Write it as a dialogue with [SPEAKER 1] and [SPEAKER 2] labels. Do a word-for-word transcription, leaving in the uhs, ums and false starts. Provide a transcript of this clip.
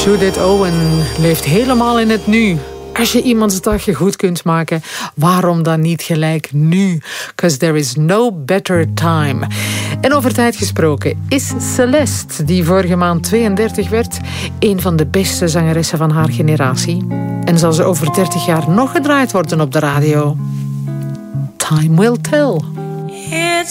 [SPEAKER 1] Judith Owen leeft helemaal in het nu. Als je iemands dagje goed kunt maken, waarom dan niet gelijk nu? Because there is no better time. En over tijd gesproken, is Celeste, die vorige maand tweeëndertig werd, een van de beste zangeressen van haar generatie. En zal ze over dertig jaar nog gedraaid worden op de radio? Time will tell.